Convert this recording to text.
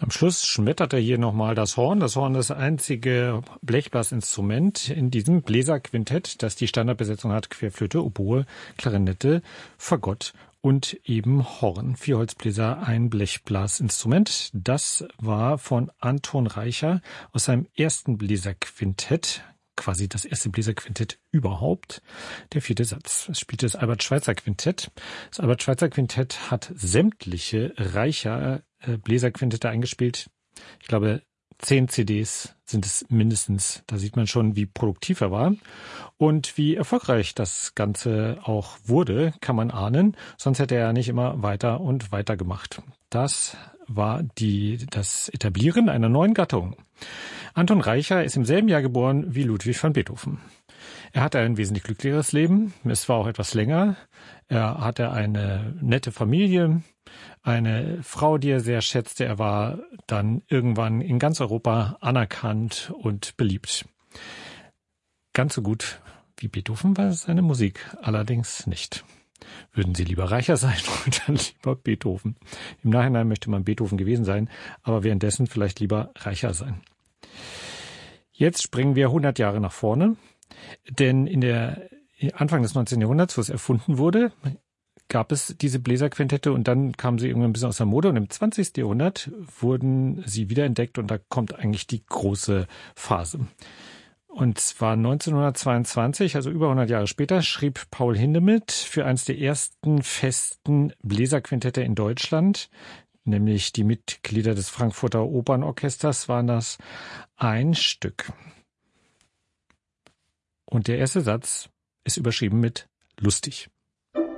Am Schluss schmettert er hier nochmal das Horn. Das Horn ist das einzige Blechblasinstrument in diesem Bläserquintett, das die Standardbesetzung hat: Querflöte, Oboe, Klarinette, Fagott und eben Horn. 4 Holzbläser, ein Blechblasinstrument. Das war von Anton Reicha aus seinem ersten Bläserquintett, quasi das erste Bläserquintett überhaupt. Der 4. Satz. Es spielte das Albert-Schweitzer-Quintett. Das Albert-Schweitzer-Quintett hat sämtliche Reicha Bläserquintette eingespielt. Ich glaube, 10 CDs sind es mindestens. Da sieht man schon, wie produktiv er war. Und wie erfolgreich das Ganze auch wurde, kann man ahnen. Sonst hätte er ja nicht immer weiter und weiter gemacht. Das war das Etablieren einer neuen Gattung. Anton Reicha ist im selben Jahr geboren wie Ludwig van Beethoven. Er hatte ein wesentlich glücklicheres Leben. Es war auch etwas länger. Er hatte eine nette Familie, eine Frau, die er sehr schätzte. Er war dann irgendwann in ganz Europa anerkannt und beliebt. Ganz so gut wie Beethoven war seine Musik allerdings nicht. Würden Sie lieber reicher sein oder lieber Beethoven? Im Nachhinein möchte man Beethoven gewesen sein, aber währenddessen vielleicht lieber reicher sein. Jetzt springen wir 100 Jahre nach vorne, denn Anfang des 19. Jahrhunderts, wo es erfunden wurde, gab es diese Bläserquintette und dann kamen sie irgendwann ein bisschen aus der Mode und im 20. Jahrhundert wurden sie wiederentdeckt und da kommt eigentlich die große Phase. Und zwar 1922, also über 100 Jahre später, schrieb Paul Hindemith für eines der ersten festen Bläserquintette in Deutschland, nämlich die Mitglieder des Frankfurter Opernorchesters waren das, ein Stück. Und der erste Satz ist überschrieben mit lustig.